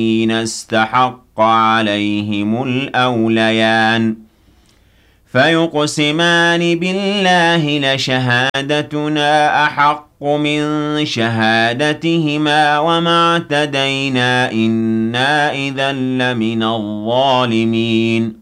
استحق عليهم الأوليان فيقسمان بالله لشهادتنا أحق من شهادتهما وما اعتدينا إنا إذا لمن الظالمين